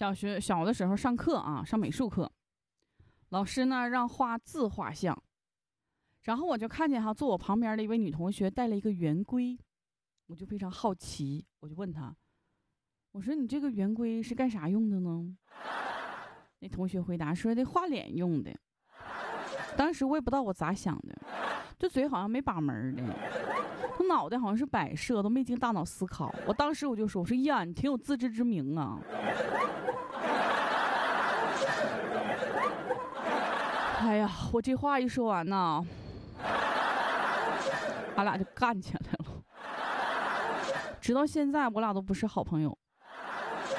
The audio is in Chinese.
小的时候上课啊，上美术课，老师呢让画自画像，然后我就看见坐我旁边的一位女同学带了一个圆规，我就非常好奇，我就问她，我说你这个圆规是干啥用的呢？那同学回答说的画脸用的。当时我也不知道我咋想的，这嘴好像没把门的，我脑袋好像是摆设，都没经大脑思考。我当时我就说，我说呀，你挺有自知之明啊。哎呀，我这话一说完呢，俺俩就干起来了。直到现在，我俩都不是好朋友。